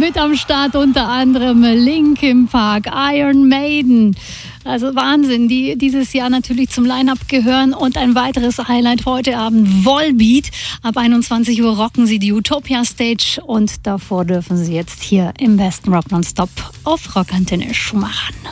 Mit am Start unter anderem Linkin Park, Iron Maiden. Also Wahnsinn, die dieses Jahr natürlich zum Line-Up gehören. Und ein weiteres Highlight heute Abend, Volbeat. Ab 21 Uhr rocken sie die Utopia Stage und davor dürfen sie jetzt hier im Westen Rock Nonstop auf Rockantenne Schumacher.